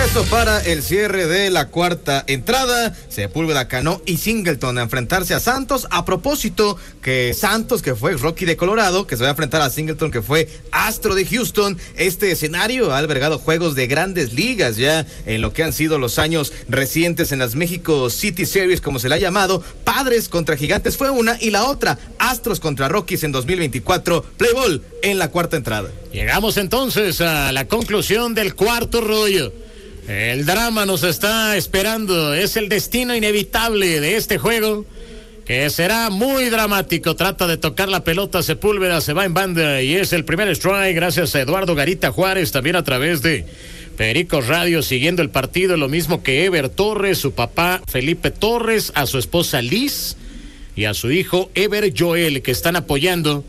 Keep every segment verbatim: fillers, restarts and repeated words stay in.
Eso para el cierre de la cuarta entrada. Sepúlveda, Cano y Singleton a enfrentarse a Santos. A propósito, que Santos, que fue Rocky de Colorado, que se va a enfrentar a Singleton, que fue Astro de Houston. Este escenario ha albergado juegos de grandes ligas ya en lo que han sido los años recientes en las México City Series, como se le ha llamado. Padres contra Gigantes fue una, y la otra, Astros contra Rockies en dos mil veinticuatro. Play ball en la cuarta entrada. Llegamos entonces a la conclusión del cuarto rollo. El drama nos está esperando, es el destino inevitable de este juego, que será muy dramático. Trata de tocar la pelota Sepúlveda, se va en banda y es el primer strike, gracias a Eduardo Garita Juárez, también a través de Pericos Radio, siguiendo el partido, lo mismo que Ever Torres, su papá Felipe Torres, a su esposa Liz y a su hijo Ever Joel, que están apoyando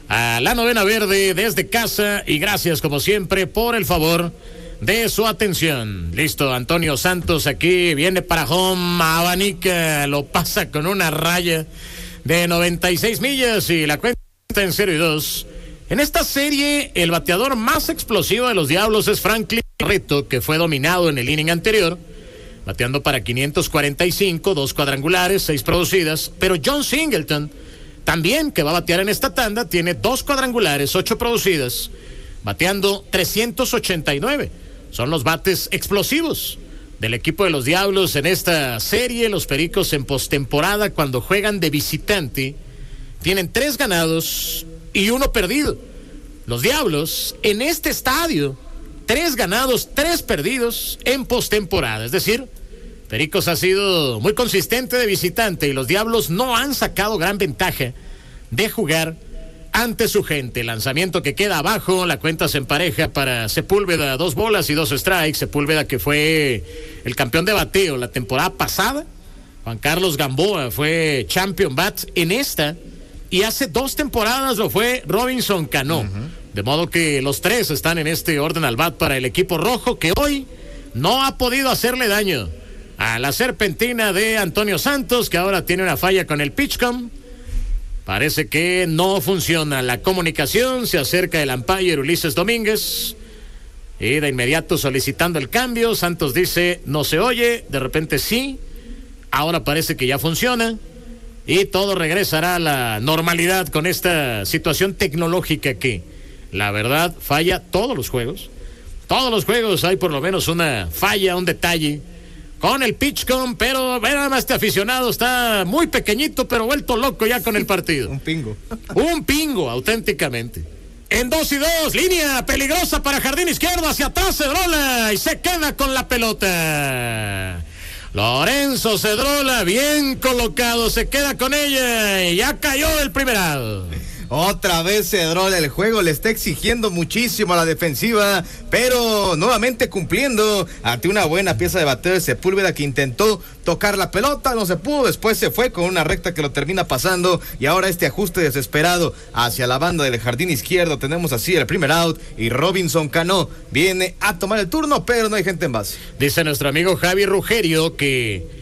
a la Novena Verde desde casa, y gracias como siempre por el favor de su atención. Listo, Antonio Santos aquí viene para home, abanica, lo pasa con una raya de noventa y seis millas y la cuenta en cero y dos. En esta serie, el bateador más explosivo de los Diablos es Franklin Barreto, que fue dominado en el inning anterior, bateando para quinientos cuarenta y cinco, dos cuadrangulares, seis producidas, pero John Singleton, también que va a batear en esta tanda, tiene dos cuadrangulares, ocho producidas, bateando trescientos ochenta y nueve. Son los bates explosivos del equipo de los Diablos en esta serie. Los Pericos en postemporada, cuando juegan de visitante, tienen tres ganados y uno perdido. Los Diablos en este estadio, tres ganados, tres perdidos en postemporada. Es decir, Pericos ha sido muy consistente de visitante y los Diablos no han sacado gran ventaja de jugar ante su gente. Lanzamiento que queda abajo, la cuenta se empareja para Sepúlveda, dos bolas y dos strikes. Sepúlveda, que fue el campeón de bateo la temporada pasada. Juan Carlos Gamboa fue champion bat en esta, y hace dos temporadas lo fue Robinson Cano. Uh-huh. De modo que los tres están en este orden al bat para el equipo rojo, que hoy no ha podido hacerle daño a la serpentina de Antonio Santos, que ahora tiene una falla con el pitchcom. Parece que no funciona la comunicación. Se acerca el umpire Ulises Domínguez y de inmediato solicitando el cambio. Santos dice no se oye, de repente sí, ahora parece que ya funciona y todo regresará a la normalidad con esta situación tecnológica que, la verdad, falla todos los juegos. Todos los juegos hay por lo menos una falla, un detalle con el pitchcom, pero nada más este aficionado está muy pequeñito, pero vuelto loco ya con el partido. Un pingo. Un pingo, auténticamente. En dos y dos, línea peligrosa para jardín izquierdo, hacia atrás Cedrola, y se queda con la pelota. Lorenzo Cedrola, bien colocado, se queda con ella, y ya cayó el primer out. Otra vez Cedrola, el juego le está exigiendo muchísimo a la defensiva, pero nuevamente cumpliendo ante una buena pieza de bateo de Sepúlveda, que intentó tocar la pelota, no se pudo, después se fue con una recta que lo termina pasando, y ahora este ajuste desesperado hacia la banda del jardín izquierdo. Tenemos así el primer out y Robinson Cano viene a tomar el turno, pero no hay gente en base. Dice nuestro amigo Javi Rugerio que